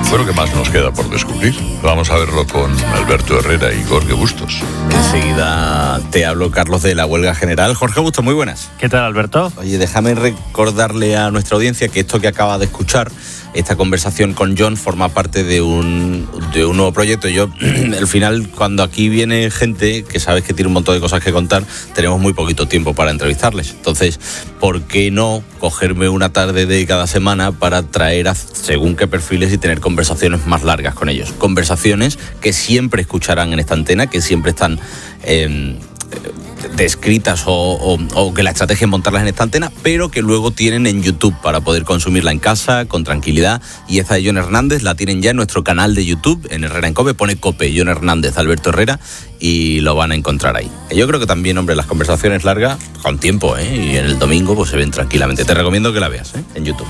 Bueno, ¿qué más nos queda por descubrir? Vamos a verlo con Alberto Herrera y Jorge Bustos. Enseguida te hablo, Carlos, de la huelga general. Jorge Bustos, muy buenas. ¿Qué tal, Alberto? Oye, déjame recordarle a nuestra audiencia que esto que acaba de escuchar, esta conversación con John, forma parte de un nuevo proyecto. Yo, al final, cuando aquí viene gente que sabes que tiene un montón de cosas que contar, tenemos muy poquito tiempo para entrevistarles. Entonces, ¿por qué no cogerme una tarde de cada semana para traer a según qué perfiles y tener conversaciones más largas con ellos? Conversaciones que siempre escucharán en esta antena, que siempre están descritas o que la estrategia es montarlas en esta antena, pero que luego tienen en YouTube para poder consumirla en casa con tranquilidad. Y esta de John Hernández la tienen ya en nuestro canal de YouTube, en Herrera en Cope, pone Cope John Hernández, Alberto Herrera, y lo van a encontrar ahí. Yo creo que también, hombre, las conversaciones largas, con tiempo, y en el domingo pues se ven tranquilamente. Te recomiendo que la veas, en YouTube.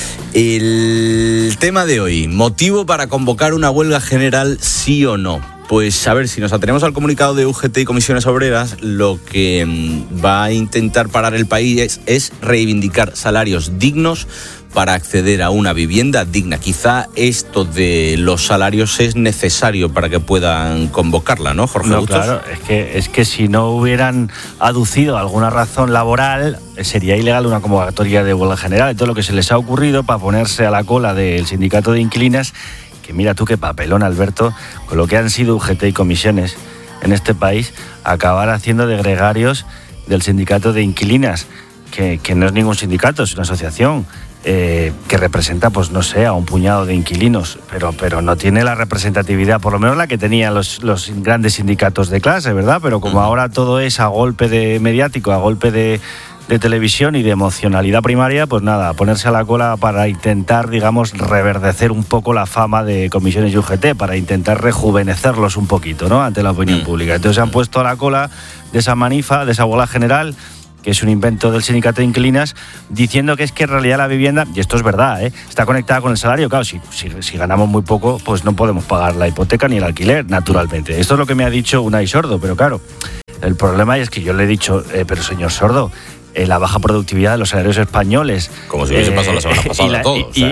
El tema de hoy, motivo para convocar una huelga general, sí o no. Pues a ver, si nos atenemos al comunicado de UGT y Comisiones Obreras, lo que va a intentar parar el país es reivindicar salarios dignos para acceder a una vivienda digna. Quizá esto de los salarios es necesario para que puedan convocarla, ¿no, Jorge Bustos? Claro, es que si no hubieran aducido alguna razón laboral, sería ilegal una convocatoria de huelga general. Entonces, lo que se les ha ocurrido para ponerse a la cola del sindicato de inquilinas, que mira tú qué papelón, Alberto, con lo que han sido UGT y comisiones en este país, acabar haciendo de gregarios del sindicato de inquilinas, que no es ningún sindicato, es una asociación que representa, pues no sé, a un puñado de inquilinos, pero no tiene la representatividad, por lo menos la que tenían los grandes sindicatos de clase, ¿verdad? Pero como ahora todo es a golpe de mediático, a golpe de televisión y de emocionalidad primaria, pues nada, a ponerse a la cola para intentar, digamos, reverdecer un poco la fama de comisiones y UGT, para intentar rejuvenecerlos un poquito, ¿no?, ante la opinión pública. Entonces se han puesto a la cola de esa manifa, de esa huelga general, que es un invento del sindicato de inquilinas, diciendo que es que en realidad la vivienda, y esto es verdad, está conectada con el salario. Claro, si ganamos muy poco, pues no podemos pagar la hipoteca ni el alquiler, naturalmente. Esto es lo que me ha dicho Unai Sordo, pero claro, el problema es que yo le he dicho, pero señor Sordo, la baja productividad de los salarios españoles, como si hubiese pasado la semana pasada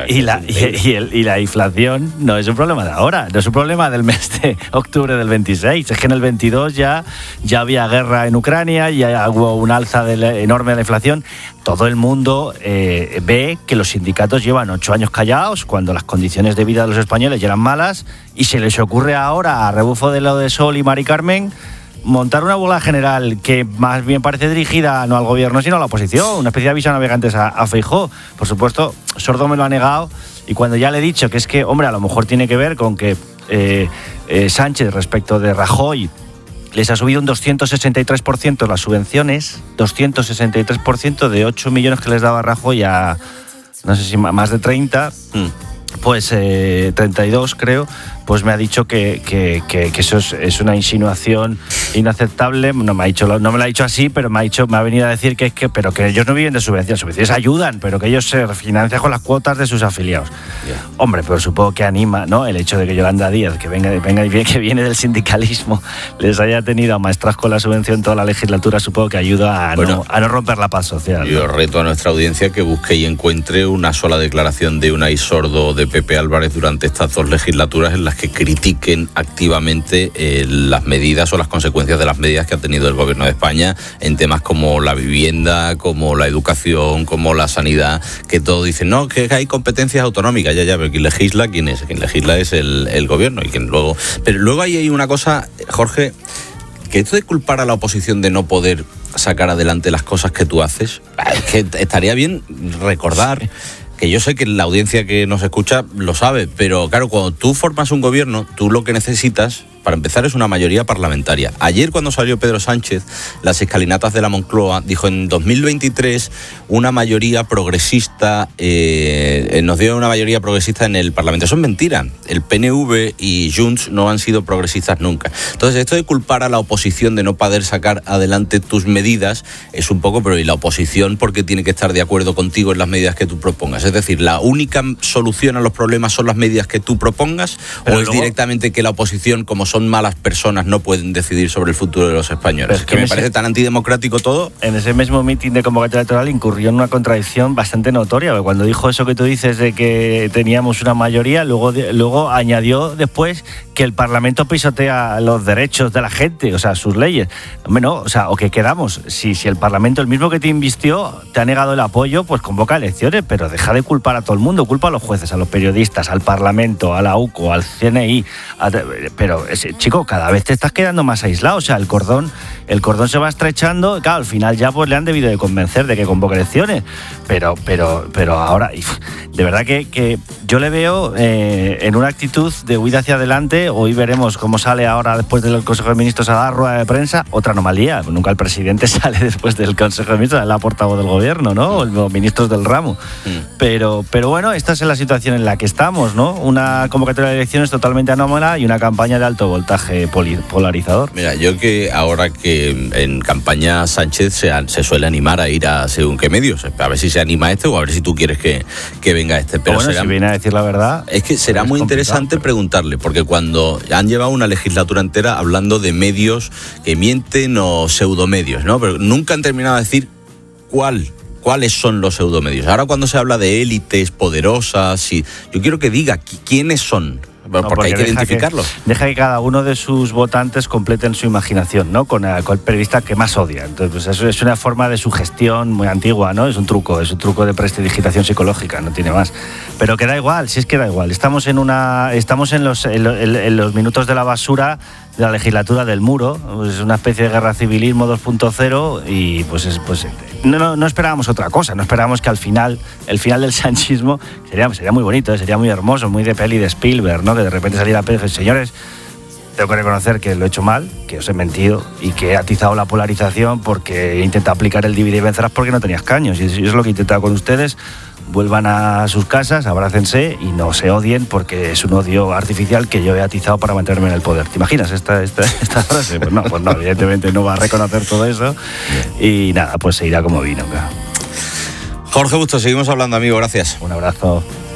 y la inflación no es un problema de ahora, no es un problema del mes de octubre del 26, es que en el 22 ya había guerra en Ucrania, ya hubo un alza enorme de la inflación. Todo el mundo ve que los sindicatos llevan 8 años callados cuando las condiciones de vida de los españoles ya eran malas, y se les ocurre ahora, a rebufo de lo de Sol y Mari Carmen, montar una huelga general que más bien parece dirigida no al gobierno sino a la oposición, una especie de aviso a navegantes a Feijóo. Por supuesto, Sordo me lo ha negado, y cuando ya le he dicho que es que, hombre, a lo mejor tiene que ver con que Sánchez respecto de Rajoy les ha subido un 263% las subvenciones, 263% de 8 millones que les daba Rajoy a, no sé si más de 30, pues 32 creo, pues me ha dicho que eso es una insinuación inaceptable. No me lo ha dicho así, pero me ha venido a decir pero que ellos no viven de subvenciones ayudan, pero que ellos se financian con las cuotas de sus afiliados. Hombre, pero supongo que anima, ¿no?, el hecho de que Yolanda Díaz, que viene del sindicalismo, les haya tenido a maestras con la subvención toda la legislatura, supongo que ayuda a no romper la paz social, ¿no? Yo reto a nuestra audiencia que busque y encuentre una sola declaración de Unai Sordo o de Pepe Álvarez durante estas 2 legislaturas en las que critiquen activamente las medidas o las consecuencias de las medidas que ha tenido el gobierno de España en temas como la vivienda, como la educación, como la sanidad, que todos dicen, no, que hay competencias autonómicas, pero quien legisla, ¿quién es? Quien legisla es el gobierno, y pero luego hay una cosa, Jorge, que esto de culpar a la oposición de no poder sacar adelante las cosas que tú haces, es que estaría bien recordar que yo sé que la audiencia que nos escucha lo sabe, pero claro, cuando tú formas un gobierno, tú lo que necesitas, para empezar, es una mayoría parlamentaria. Ayer, cuando salió Pedro Sánchez, las escalinatas de la Moncloa, dijo en 2023 una mayoría progresista, nos dio una mayoría progresista en el Parlamento. Eso es mentira. El PNV y Junts no han sido progresistas nunca. Entonces, esto de culpar a la oposición de no poder sacar adelante tus medidas es un poco, pero ¿y la oposición por qué tiene que estar de acuerdo contigo en las medidas que tú propongas? Es decir, ¿la única solución a los problemas son las medidas que tú propongas? Pero ¿o es directamente que la oposición, como son son malas personas no pueden decidir sobre el futuro de los españoles. Es que me parece tan antidemocrático todo. En ese mismo mitin de convocatoria electoral incurrió en una contradicción bastante notoria, porque cuando dijo eso que tú dices de que teníamos una mayoría, luego añadió después que el Parlamento pisotea los derechos de la gente, o sea, sus leyes. Hombre, no, o sea, o que quedamos, si el Parlamento, el mismo que te invistió, te ha negado el apoyo, pues convoca elecciones, pero deja de culpar a todo el mundo, culpa a los jueces, a los periodistas, al Parlamento, a la UCO, al CNI, pero chico, cada vez te estás quedando más aislado, o sea, el cordón se va estrechando, claro, al final ya pues le han debido de convencer de que convoque elecciones, pero ahora, de verdad que yo le veo en una actitud de huida hacia adelante. Hoy veremos cómo sale ahora después del Consejo de Ministros a dar rueda de prensa, otra anomalía, nunca el presidente sale después del Consejo de Ministros, es la portavoz del gobierno, ¿no? O los ministros del ramo, pero bueno, esta es la situación en la que estamos, ¿no? Una convocatoria de elecciones totalmente anómala y una campaña de alto voltaje polarizador. Mira, yo que ahora que en campaña Sánchez se suele animar a ir a según qué medios, a ver si se anima o a ver si tú quieres que venga pero bueno, si viene a decir la verdad, es que será muy interesante preguntarle, porque cuando han llevado una legislatura entera hablando de medios que mienten o pseudomedios, ¿no? Pero nunca han terminado de decir cuáles son los pseudomedios. Ahora cuando se habla de élites poderosas, yo quiero que diga quiénes son. Porque hay que identificarlos. Deja que cada uno de sus votantes completen su imaginación, ¿no? Con el periodista que más odia. Entonces, pues eso es una forma de sugestión muy antigua, ¿no? Es un truco de prestidigitación psicológica, no tiene más. Pero que da igual, si es que da igual. Estamos en los minutos de la basura de la legislatura del muro. Es una especie de guerra civilismo 2.0 y pues no esperábamos otra cosa. No esperábamos que el final del sanchismo sería muy bonito, sería muy hermoso, muy de peli de Spielberg, ¿no? Que de repente saliera Pedro y dice, señores, tengo que reconocer que lo he hecho mal, que os he mentido y que he atizado la polarización porque he intentado aplicar el divide y vencerás porque no tenías caños. Y eso es lo que he intentado con ustedes. Vuelvan a sus casas, abrácense y no se odien porque es un odio artificial que yo he atizado para mantenerme en el poder. ¿Te imaginas esta frase? Pues no, evidentemente no va a reconocer todo eso y nada, pues se irá como vino. Claro. Jorge Bustos, seguimos hablando, amigo, gracias. Un abrazo.